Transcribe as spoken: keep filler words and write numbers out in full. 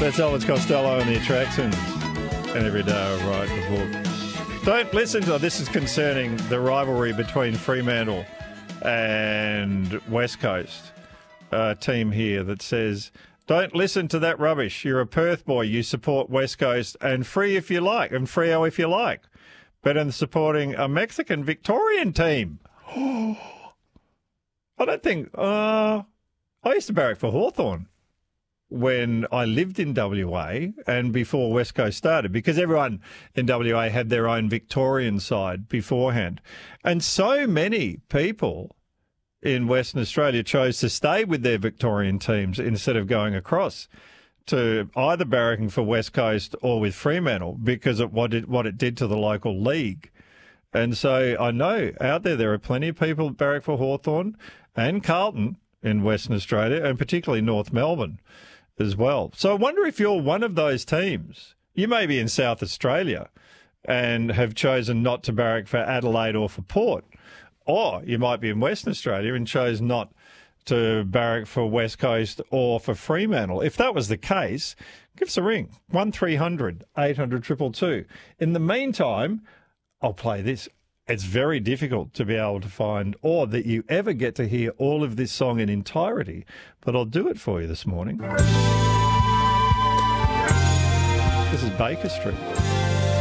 That's Elvis Costello and the Attractions. And every day I write the book. Don't listen to this. Is concerning the rivalry between Fremantle and West Coast. A team here that says, don't listen to that rubbish. You're a Perth boy. You support West Coast and Free if you like, and Freo if you like. Better than supporting a Mexican Victorian team. I don't think... Uh, I used to barrack for Hawthorn when I lived in W A and before West Coast started, because everyone in W A had their own Victorian side beforehand. And so many people in Western Australia chose to stay with their Victorian teams instead of going across to either barracking for West Coast or with Fremantle because of what it, what it did to the local league. And so I know out there there are plenty of people that barrack for Hawthorn and Carlton in Western Australia, and particularly North Melbourne as well. So I wonder if you're one of those teams. You may be in South Australia and have chosen not to barrack for Adelaide or for Port. Or you might be in Western Australia and chose not to barrack for West Coast or for Fremantle. If that was the case, give us a ring. one three hundred eight hundred two two two. In the meantime, I'll play this. It's very difficult to be able to find, or that you ever get to hear all of this song in entirety, but I'll do it for you this morning. This is Baker Street.